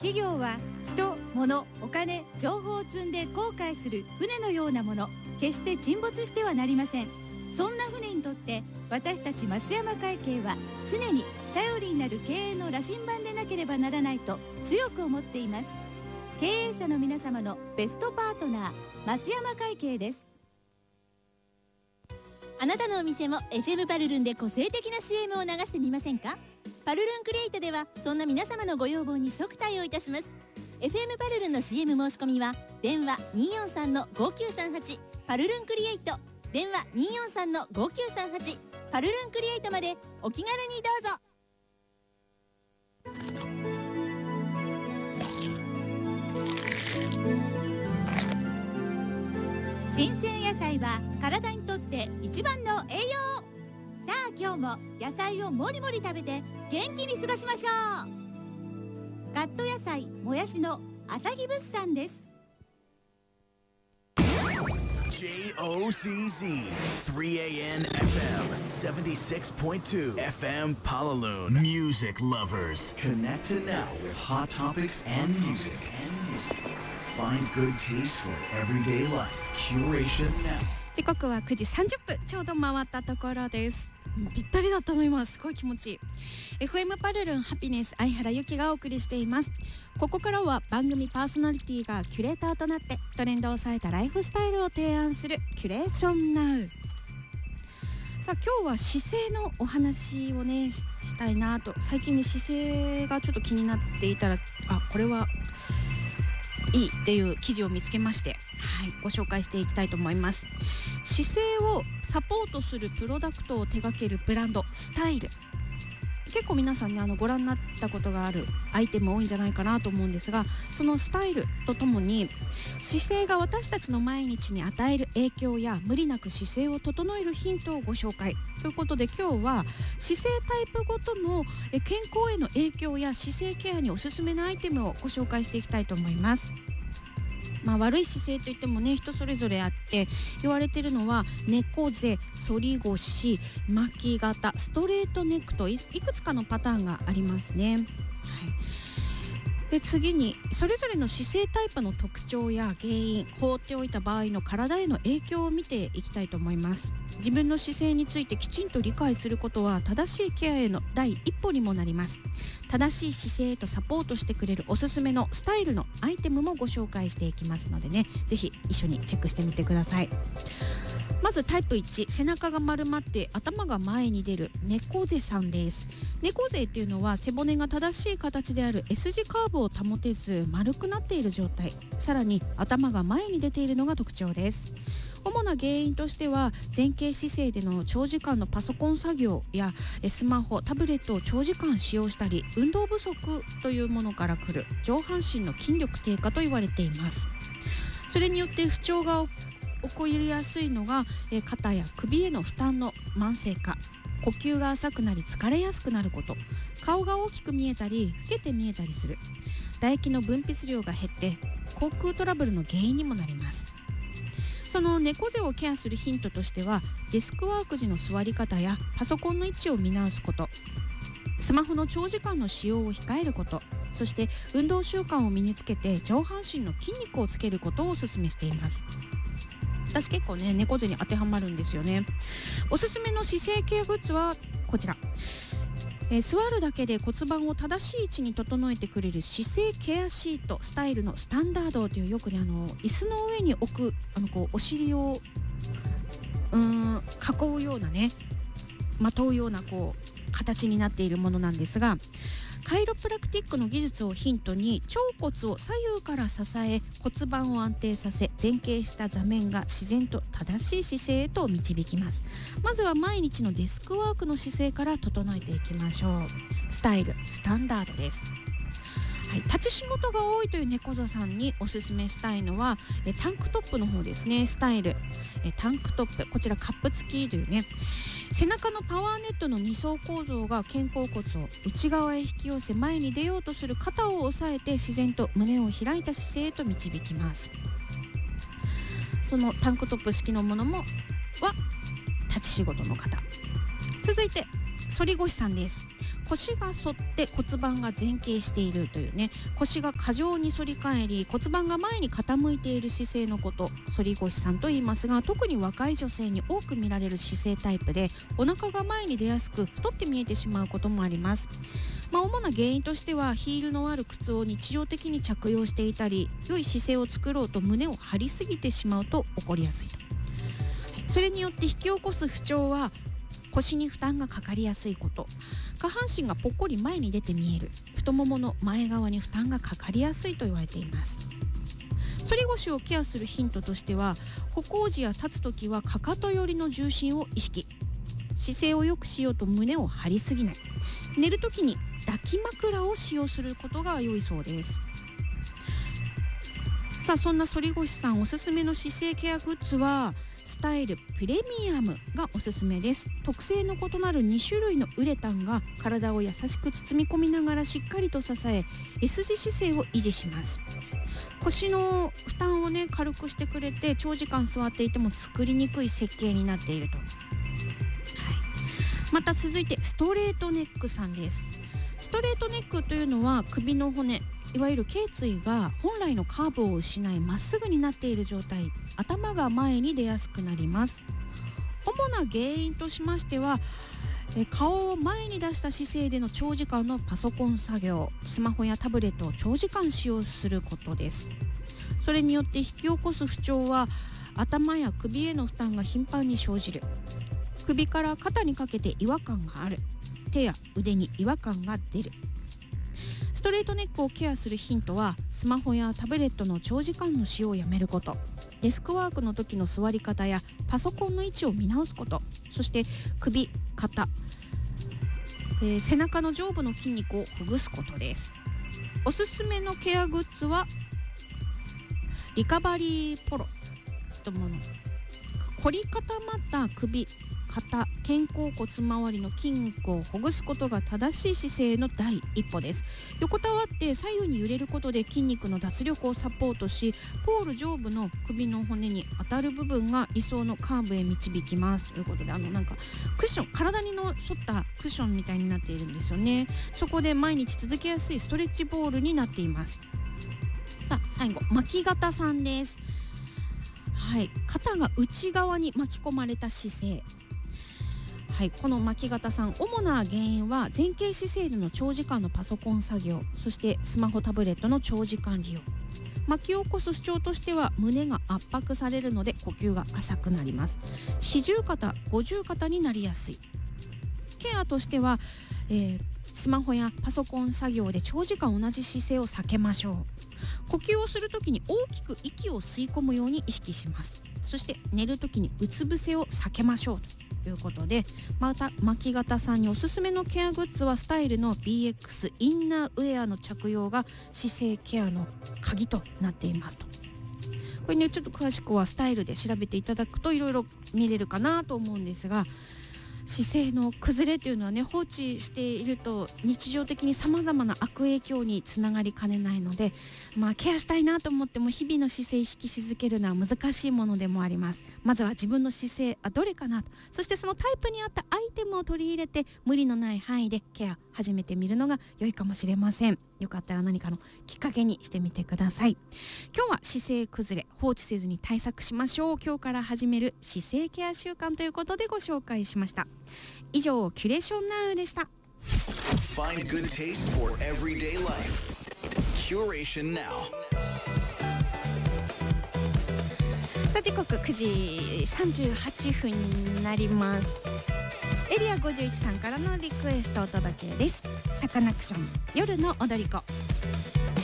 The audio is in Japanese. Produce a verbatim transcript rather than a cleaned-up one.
企業は人、物、お金、情報を積んで航海する船のようなもの、決して沈没してはなりません。そんな船にとって私たち増山会計は常に頼りになる経営の羅針盤でなければならないと強く思っています。経営者の皆様のベストパートナー、増山会計です。 あなたのお店も エフエム パルルンで個性的な シーエム を流してみませんか？パルルンクリエイトではそんな皆様のご要望に即対応いたします。 エフエム パルルンの シーエム 申し込みは電話 にーよんさんのごきゅうさんはち パルルンクリエイト、電話 にーよんさんのごきゅうさんはち パルルンクリエイトまでお気軽にどうぞ。 新鮮野菜は体にとって一番の栄養。さあ今日も野菜をもりもり食べて元気に過ごしましょう。カット野菜もやしの朝日物産です。 ジェイオーシーズー スリーエーエヌエフエム セブンティシックスポイントツー エフエムPalaloon Music Lovers Connect now with hot topics and music and music. Find good taste for everyday life. Curation now. 時刻はくじさんじゅっぷんちょうど回ったところです。ぴったりだったの今すごい気持ちいい。 エフエム パルルンハピネス相原由紀がお送りしています。ここからは番組パーソナリティがキュレーターとなってトレンドを抑えたライフスタイルを提案するキュレーションナウ。さあ今日は姿勢のお話をねしたいなと。最近ね姿勢がちょっと気になっていたらあこれはいいっていう記事を見つけまして、はい、ご紹介していきたいと思います。姿勢をサポートするプロダクトを手掛けるブランドスタイル、結構皆さんねあのご覧になったことがあるアイテム多いんじゃないかなと思うんですが、そのスタイルとともに姿勢が私たちの毎日に与える影響や無理なく姿勢を整えるヒントをご紹介ということで、今日は姿勢タイプごとの健康への影響や姿勢ケアにおすすめのアイテムをご紹介していきたいと思います。まあ、悪い姿勢といってもね人それぞれあって、言われているのは猫背、反り腰、巻き肩、ストレートネックと い, いくつかのパターンがありますね。はい、で次にそれぞれの姿勢タイプの特徴や原因、放っておいた場合の体への影響を見ていきたいと思います。自分の姿勢についてきちんと理解することは正しいケアへの第一歩にもなります。正しい姿勢へとサポートしてくれるおすすめのスタイルのアイテムもご紹介していきますのでね、ぜひ一緒にチェックしてみてください。まずタイプいち、背中が丸まって頭が前に出る猫背さんです。猫背っていうのは背骨が正しい形である S 字カーブを保てず丸くなっている状態、さらに頭が前に出ているのが特徴です。主な原因としては前傾姿勢での長時間のパソコン作業やスマホ、タブレットを長時間使用したり、運動不足というものから来る上半身の筋力低下と言われています。それによって不調が起こりやすいのが肩や首への負担の慢性化、呼吸が浅くなり疲れやすくなること、顔が大きく見えたり老けて見えたりする、唾液の分泌量が減って口腔トラブルの原因にもなります。その猫背をケアするヒントとしては、デスクワーク時の座り方やパソコンの位置を見直すこと、スマホの長時間の使用を控えること、そして運動習慣を身につけて上半身の筋肉をつけることをお勧めしています。私結構ね猫背に当てはまるんですよね。おすすめの姿勢ケアグッズはこちら、えー、座るだけで骨盤を正しい位置に整えてくれる姿勢ケアシートスタイルのスタンダードという、よくねあの椅子の上に置くあのこうお尻をうーん囲うようなねまとうようなこう形になっているものなんですが、カイロプラクティックの技術をヒントに腸骨を左右から支え骨盤を安定させ、前傾した座面が自然と正しい姿勢へと導きます。まずは毎日のデスクワークの姿勢から整えていきましょう。スタイルスタンダードです。はい、立ち仕事が多いという猫背さんにおすすめしたいのはえタンクトップの方ですね。スタイルえタンクトップ、こちらカップ付きというね、背中のパワーネットのに層構造が肩甲骨を内側へ引き寄せ、前に出ようとする肩を押さえて自然と胸を開いた姿勢へと導きます。そのタンクトップ式のものもは立ち仕事の方。続いて反り腰さんです。 腰が反って骨盤が前傾しているというね、腰が過剰に反り返り骨盤が前に傾いている姿勢のこと、反り腰さんと言いますが、特に若い女性に多く見られる姿勢タイプで、お腹が前に出やすく太って見えてしまうこともあります。まあ、主な原因としてはヒールのある靴を日常的に着用していたり、良い姿勢を作ろうと胸を張りすぎてしまうと起こりやすいと。それによって引き起こす不調は腰に負担がかかりやすいこと、下半身がぽっこり前に出て見える、太ももの前側に負担がかかりやすいと言われています。反り腰をケアするヒントとしては、歩行時や立つときはかかと寄りの重心を意識、姿勢を良くしようと胸を張りすぎない、寝るときに抱き枕を使用することが良いそうです。さあ、そんな反り腰さんおすすめの姿勢ケアグッズはスタイルプレミアムがおすすめです。特性の異なるに種類のウレタンが体を優しく包み込みながらしっかりと支え S 字姿勢を維持します。腰の負担をね軽くしてくれて、長時間座っていても作りにくい設計になっていると、はい、また続いてストレートネックさんです。ストレートネックというのは首の骨、いわゆる頸椎が本来のカーブを失いまっすぐになっている状態、頭が前に出やすくなります。主な原因としましては、え顔を前に出した姿勢での長時間のパソコン作業、スマホやタブレットを長時間使用することです。それによって引き起こす不調は頭や首への負担が頻繁に生じる、首から肩にかけて違和感がある、手や腕に違和感が出る。ストレートネックをケアするヒントは、スマホやタブレットの長時間の使用をやめること、デスクワークの時の座り方やパソコンの位置を見直すこと、そして首、肩、えー、背中の上部の筋肉をほぐすことです。おすすめのケアグッズはリカバリーポロというもの。凝り固まった首、肩、肩甲骨周りの筋肉をほぐすことが正しい姿勢の第一歩です。横たわって左右に揺れることで筋肉の脱力をサポートし、ポール上部の首の骨に当たる部分が理想のカーブへ導きますということで、あのなんかクッション、体にの沿ったクッションみたいになっているんですよね。そこで毎日続けやすいストレッチボールになっています。さあ最後、巻き肩さんです。はい、肩が内側に巻き込まれた姿勢、はい、この巻き肩さん、主な原因は前傾姿勢での長時間のパソコン作業、そしてスマホタブレットの長時間利用。巻き起こす不調としては胸が圧迫されるので呼吸が浅くなります。四十肩、五十肩になりやすい。ケアとしては、えー、スマホやパソコン作業で長時間同じ姿勢を避けましょう。呼吸をするときに大きく息を吸い込むように意識します。そして寝るときにうつ伏せを避けましょうということで、また巻き肩さんにおすすめのケアグッズはスタイルの ビーエックス インナーウェアの着用が姿勢ケアの鍵となっていますと。これねちょっと詳しくはスタイルで調べていただくといろいろ見れるかなと思うんですが、姿勢の崩れというのはね放置していると日常的にさまざまな悪影響につながりかねないので、まあケアしたいなと思っても日々の姿勢意識し続けるのは難しいものでもあります。まずは自分の姿勢あどれかなと、そしてそのタイプに合ったアイテムを取り入れて無理のない範囲でケア始めてみるのが良いかもしれません。よかったら何かのきっかけにしてみてください。今日は姿勢崩れ放置せずに対策しましょう、今日から始める姿勢ケア習慣ということでご紹介しました。以上キュレーションナウでした。 Find good taste for everyday life. Curation Now. さあ時刻くじさんじゅうはっぷんになります。エリアごじゅういちさんからのリクエストをお届けです。サカナクション夜の踊り子。